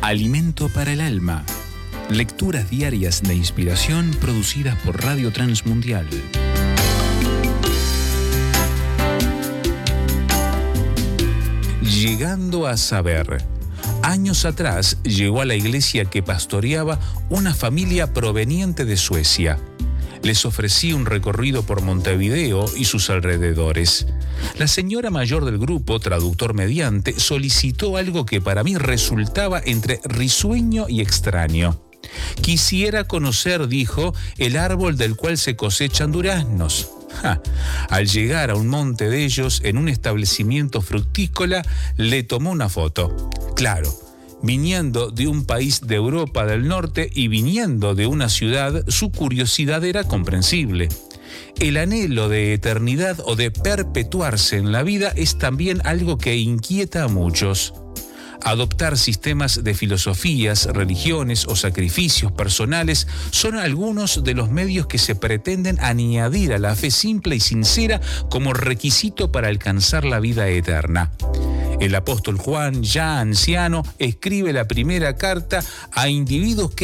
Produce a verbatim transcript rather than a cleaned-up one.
Alimento para el alma. Lecturas diarias de inspiración producidas por Radio Transmundial. Llegando a saber. Años atrás llegó a la iglesia que pastoreaba una familia proveniente de Suecia. Les ofrecí un recorrido por Montevideo y sus alrededores. La señora mayor del grupo, traductor mediante, solicitó algo que para mí resultaba entre risueño y extraño. Quisiera conocer, dijo, el árbol del cual se cosechan duraznos. Ja. Al llegar a un monte de ellos, en un establecimiento fructícola, le tomó una foto. Claro, viniendo de un país de Europa del Norte y viniendo de una ciudad, su curiosidad era comprensible. El anhelo de eternidad o de perpetuarse en la vida es también algo que inquieta a muchos. Adoptar sistemas de filosofías, religiones o sacrificios personales son algunos de los medios que se pretenden añadir a la fe simple y sincera como requisito para alcanzar la vida eterna. El apóstol Juan, ya anciano, escribe la primera carta a individuos que